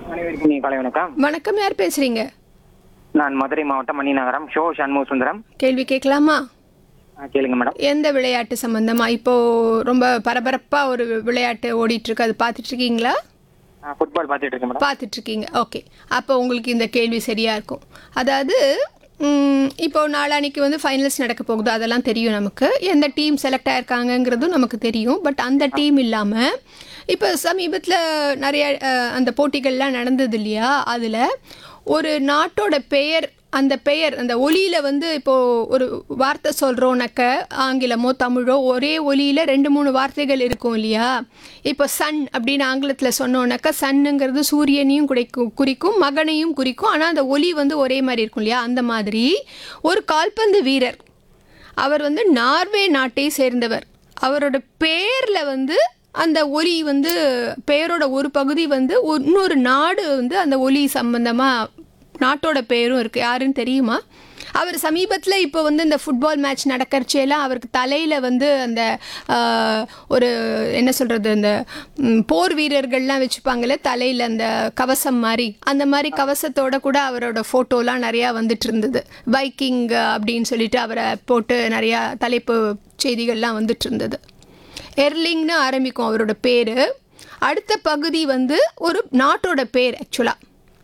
அனைவருக்கும் காலை வணக்கம். வணக்கம், யார் பேசுறீங்க? நான் மதுரை மாவட்டம் மணிநகரம் ஷோ சண்முக சுந்தரம். கேள்வி கேட்கலாமா? கேளுங்க மேடம். எந்த விளையாட்டு சம்பந்தமா? இப்போ ரொம்ப பரபரப்பா ஒரு விளையாட்டு ஓடிட்டு இருக்கு, அது பார்த்துட்டு இருக்கீங்களா? ஃபுட்பால் பார்த்துட்டு இருக்கேன் மேடம். பார்த்துட்டு இருக்கீங்க, ஓகே. அப்போ உங்களுக்கு இந்த கேள்வி சரியா இருக்கும். அதாவது இப்போ நாளானிக்கு வந்து ஃபைனல்ஸ் நடக்க போகுது, அதெல்லாம் தெரியும் நமக்கு. எந்த டீம் செலக்ட் ஆயிருக்காங்கங்கிறதும் நமக்கு தெரியும். பட் அந்த டீம் இல்லாமல் இப்போ சமீபத்தில் நிறைய அந்த போட்டிகள்லாம் நடந்தது இல்லையா? அதில் ஒரு நாட்டோட பெயர், அந்த பெயர், அந்த ஒலியில் வந்து இப்போது ஒரு வார்த்தை சொல்கிறோன்னாக்க ஆங்கிலமோ தமிழோ ஒரே ஒலியில் 2-3 வார்த்தைகள் இருக்கும் இல்லையா? இப்போ சன் அப்படின்னு ஆங்கிலத்தில் சொன்னோன்னாக்கா சன்னுங்கிறது சூரியனையும் குறிக்கும், மகனையும் குறிக்கும். ஆனால் அந்த ஒலி வந்து ஒரே மாதிரி இருக்கும் இல்லையா? அந்த மாதிரி ஒரு கால்பந்து வீரர், அவர் வந்து நார்வே நாட்டை சேர்ந்தவர். அவரோட பேரில் வந்து அந்த ஒலி வந்து பெயரோட ஒரு பகுதி வந்து இன்னொரு நாடு வந்து அந்த ஒலி சம்பந்தமாக நாட்டோட பேரும் இருக்குது. யாருன்னு தெரியுமா? அவர் சமீபத்தில் இப்போ வந்து இந்த ஃபுட்பால் மேட்ச் நடக்கிறச்செல்லாம் அவருக்கு தலையில் வந்து அந்த ஒரு என்ன சொல்கிறது, அந்த போர் வீரர்கள்லாம் வச்சுப்பாங்கல்ல தலையில், அந்த கவசம் மாதிரி, அந்த மாதிரி கவசத்தோட கூட அவரோட ஃபோட்டோலாம் நிறையா வந்துட்டு இருந்தது. பைக்கிங் அப்படின்னு சொல்லிட்டு அவரை போட்டு நிறையா தலைப்பு செய்திகள்லாம் வந்துட்டு இருந்தது. எர்லிங்னு ஆரம்பிக்கும் அவரோட பேர். அடுத்த பகுதி வந்து ஒரு நாட்டோட பேர். ஆக்சுவலாக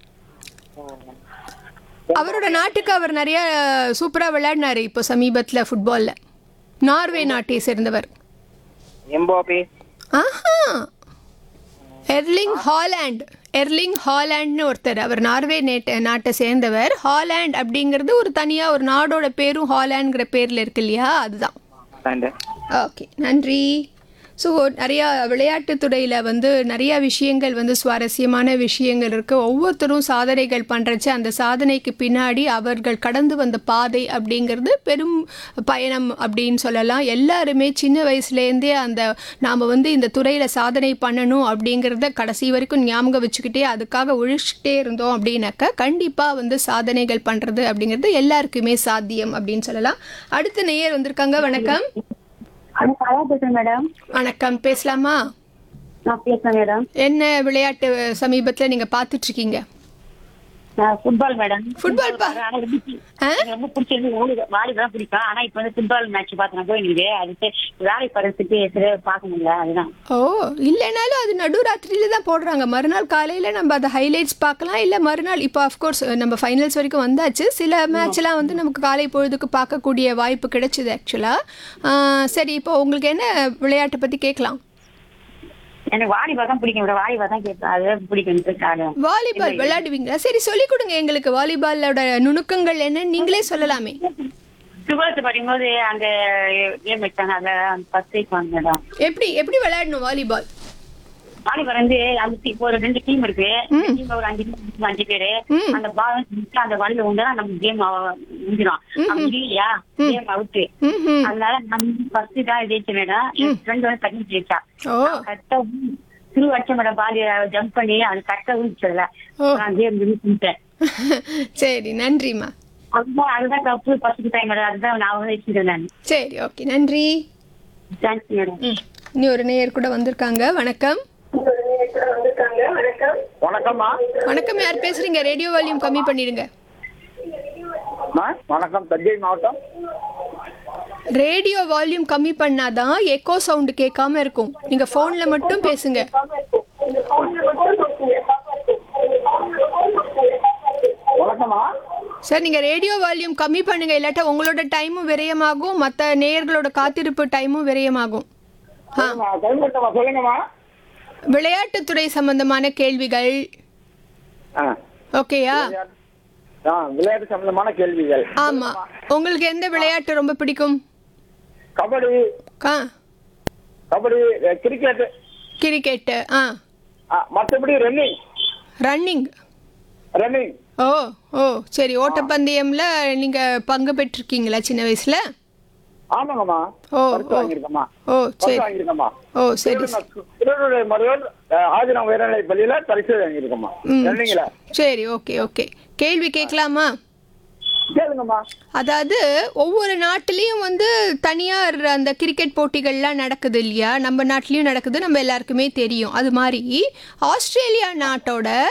அவரோட நாட்டுக்கு அவர் நிறைய சூப்பராக விளையாடினார் இப்போ சமீபத்தில் ஃபுட்பாலில். நார்வே நாட்டை சேர்ந்தவர். எம்பாபே. ஆஹா, எர்லிங் ஹாலாண்ட்னு ஒருத்தர். அவர் நார்வே நாட்டை சேர்ந்தவர். ஹாலாண்ட் அப்படிங்கிறது ஒரு தனியாக ஒரு நாடோட பேரும் ஹாலாண்ட்ங்கிற பேரில் இருக்கு இல்லையா? அதுதான். ஓகே, நன்றி. ஸோ நிறையா விளையாட்டுத்துறையில் வந்து நிறையா விஷயங்கள் வந்து சுவாரஸ்யமான விஷயங்கள் இருக்குது. ஒவ்வொருத்தரும் சாதனைகள் பண்ணுறச்சு அந்த சாதனைக்கு பின்னாடி அவர்கள் கடந்து வந்த பாதை அப்படிங்கிறது பெரும் பயணம் அப்படின்னு சொல்லலாம். எல்லாருமே சின்ன வயசுலேருந்தே அந்த நாம் வந்து இந்த துறையில் சாதனை பண்ணணும் அப்படிங்கிறத கடைசி வரைக்கும் ஞாபகம் வச்சுக்கிட்டே அதுக்காக உழைச்சிக்கிட்டே இருந்தோம் அப்படின்னாக்கா கண்டிப்பாக வந்து சாதனைகள் பண்ணுறது அப்படிங்கிறது எல்லாருக்குமே சாத்தியம் அப்படின்னு சொல்லலாம். அடுத்த நேயர் வந்திருக்காங்க. வணக்கம். மேடம் வணக்கம், பேசலாமா? மேடம் என்ன விளையாட்டு சமீபத்தில் நீங்க பார்த்துட்டு இருக்கீங்க? Football madam. ஃபுட்பால் ரொம்ப பிடிச்சது வாலிபால் பிடிக்கும். ஆனா இப்ப வந்து ஃபுட்பால் மேட்ச் பார்த்தோம் போயிடுது. அதுக்கு வேலை படத்துக்கு பார்க்க முடியல, அதுதான். ஓ, இல்லைனாலும் அது நடுராத்திரியில தான் போடுறாங்க. மறுநாள் காலையில நம்ம அதை ஹைலைட்ஸ் பார்க்கலாம். இல்லை மறுநாள் இப்போ அஃப்கோர்ஸ் நம்ம ஃபைனல்ஸ் வரைக்கும் வந்தாச்சு. சில மேட்ச்லாம் வந்து நமக்கு காலை பொழுதுக்கு பார்க்கக்கூடிய வாய்ப்பு கிடைச்சிது ஆக்சுவலாக. சரி, இப்போ உங்களுக்கு என்ன விளையாட்டை பற்றி கேட்கலாம்? எனக்கு வாலிபால் தான் பிடிக்கும். வாலிபால் தான் கேட்பேன், அதுதான் பிடிக்கும். வாலிபால் விளையாடுவீங்களா? சரி, சொல்லிக் கொடுங்க எங்களுக்கு. வாலிபாலோட நுணுக்கங்கள் என்ன நீங்களே சொல்லலாமே. 12th படிக்கும்போது அந்த கேம் வச்சாங்க, அதை ஃபர்ஸ்ட் வாங்க மேடம். எப்படி விளையாடணும் வாலிபால்? வாலிபால் வந்து இப்போ ஒரு 2 டீம் இருக்கு. டீம்ல ஒரு 5 பேரு. அந்த பால் அந்த வழியில உண்டா நம்ம கேம் முடிஞ்சிடும். அப்படி இல்லையா கேம் அவுட். அதனால நம்ம ஃபர்ஸ்ட் தான் ஜெயிச்ச மேடம். என் ஃப்ரெண்ட் வந்து தண்ணி ஜெயிச்சா. கரெக்டா திரு அடிச்ச மேடம். பால் ஜம்ப் பண்ணி அது கரெக்டா ஊழிச்சதுல நான் கேம் முடிச்சுட்டேன். சரி, நன்றிம்மா. அதுதான் தப்பு ஃபர்ஸ்ட் டைம் மேடம். அதுதான் நான் வந்து வச்சுட்டேன் நான். சரி, ஓகே, நன்றி. Thanks madam. இனி ஒரு நேயர் கூட வந்திருக்காங்க. வணக்கம். வணக்கம்மா. வணக்கம், யார் பேசுறீங்க? ரேடியோ வால்யூம் கம்மி பண்ணிடுங்க. வணக்கம், தஞ்சை மாவட்டம். ரேடியோ வால்யூம் கம்மி பண்ணாதான் எக்கோ சவுண்ட் கேட்காம இருக்கும். நீங்க போன்ல மட்டும் பேசுங்க. வணக்கம்மா. சார், நீங்க ரேடியோ வால்யூம் கம்மி பண்ணுங்க, இல்லாட்டா உங்களோட டைமும் விரயமாகும், மற்ற நேயர்களோட காத்திருப்பு டைமும் விரயமாகும். சொல்லுங்கம்மா. விளையாட்டுத்துறை சம்பந்தமான கேள்விகள். ஓகேயா? விளையாட்டு சம்பந்தமான கேள்விகள். ஆமா, உங்களுக்கு எந்த விளையாட்டு ரொம்ப பிடிக்கும்? கபடி, கிரிக்கெட், மற்றபடி ரன்னிங். ஓ சரி, ஓட்டப்பந்தயம்ல நீங்க பங்கு பெற்றிருக்கீங்களா சின்ன வயசுல? ஆமாங்கம்மா. ஓ சரி. ஆதினம் உயர்நிலை பள்ளியில பரிசு வாங்கியிருக்கோமா. சரி, ஓகே. கேள்வி கேட்கலாமா? கேளுங்கம்மா. அதாவது ஒவ்வொரு நாட்டிலையும் வந்து தனியார் அந்த கிரிக்கெட் போட்டிகள்லாம் நடக்குது இல்லையா? நம்ம நாட்டிலையும் நடக்குது, நம்ம எல்லாருக்குமே தெரியும். அது மாதிரி ஆஸ்திரேலியா நாட்டோட